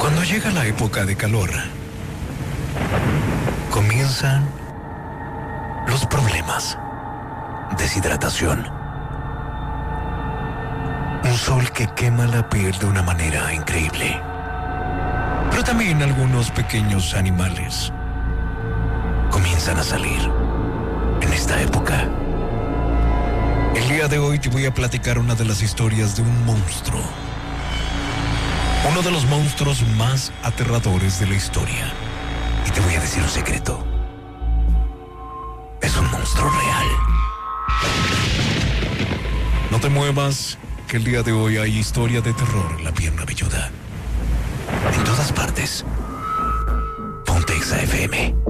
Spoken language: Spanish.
Cuando llega la época de calor, comienzan los problemas. Deshidratación. Un sol que quema la piel de una manera increíble. Pero también algunos pequeños animales comienzan a salir en esta época. El día de hoy te voy a platicar una de las historias de un monstruo. Uno de los monstruos más aterradores de la historia. Y te voy a decir un secreto. Es un monstruo real. No te muevas, que el día de hoy hay historia de terror en la pierna velluda. En todas partes. Ponte Exa FM.